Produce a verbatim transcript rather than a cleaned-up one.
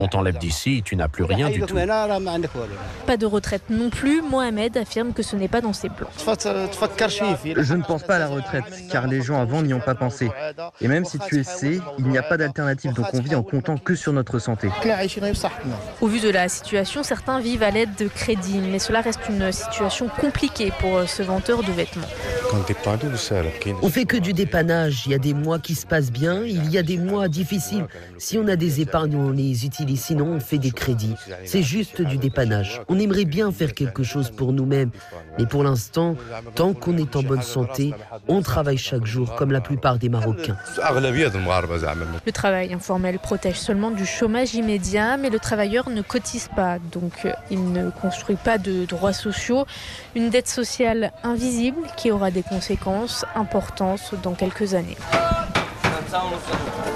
On t'enlève d'ici, tu n'as plus rien du tout. Pas de retraite non plus, Mohamed affirme que ce n'est pas dans ses plans. Je ne pense pas à la retraite, car les gens avant n'y ont pas pensé. Et même si tu essaies, il n'y a pas d'alternative, donc on vit en comptant que sur notre santé. Au vu de la situation, certains vivent à l'aide de crédits, mais cela reste une situation compliquée pour ce vendeur de vêtements. On fait que du dépannage, il y a des mois qui se passent bien, il y a des mois difficiles. Si on a des épargnes, on les utilise, sinon on fait des crédits. C'est juste du dépannage. On aimerait bien faire quelque chose pour nous-mêmes, mais pour l'instant, tant qu'on est en bonne santé, on travaille chaque jour, comme la plupart des Marocains. Le travail informel protège seulement du chômage immédiat, mais le travailleur ne cotise pas, donc il ne construit pas de droits sociaux. Une dette sociale invisible qui aura des conséquences importantes dans quelques années.